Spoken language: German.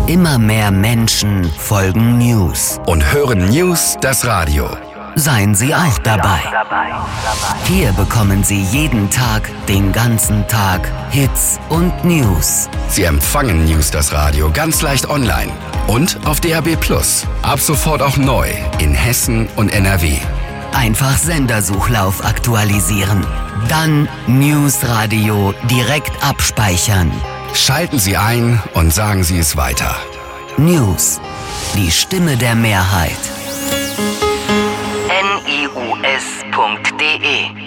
Immer mehr Menschen folgen News. Und hören News das Radio. Seien Sie auch dabei. Hier bekommen Sie jeden Tag, den ganzen Tag, Hits und News. Sie empfangen News das Radio ganz leicht online und auf DAB+. Ab sofort auch neu in Hessen und NRW. Einfach Sendersuchlauf aktualisieren. Dann News Radio direkt abspeichern. Schalten Sie ein und sagen Sie es weiter. News. Die Stimme der Mehrheit. NIUS.de